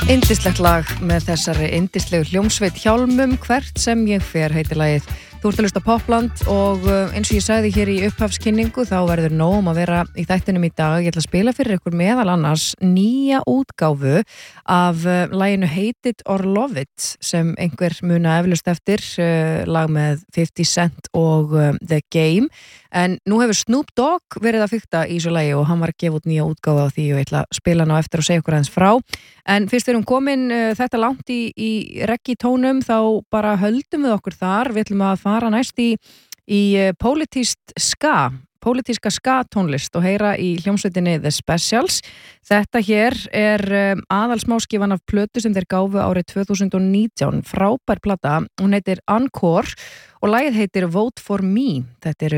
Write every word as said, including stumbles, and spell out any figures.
Yndislegt lag með þessari yndislegu hljómsveit Hjálmum, hvert sem ég fer heiti lagið. Þú ert að hlusta Popland og eins og ég sagði hér í upphafskynningu þá verður nóg um að vera í þættinum í dag. Ég ætla að spila fyrir ykkur meðal annars nýja útgáfu af laginu Hate It or Love It sem einhver muna eflaust eftir, lag með fifty cent og The Game. En nú hefur Snoop Dogg verið að fikta í þessu lagi og hann var að gefa út nýja útgáfu á því og ég ætla að spila hann á eftir og segja ykkur aðeins frá. En fyrst við erum komin uh, þetta langt í, í reggaetónum þá bara höldum við okkur þar. Við ætlum að fara næst í, í uh, pólitískt ska, pólitíska ska tónlist og heyra í hljómsveitinni The Specials. Þetta hér er um, aðalsmáskifan af plötu sem þeir gáfu árið tvö þúsund og nítján. Frábær plata, hún heitir Encore og lagið heitir Vote for Me. Þetta eru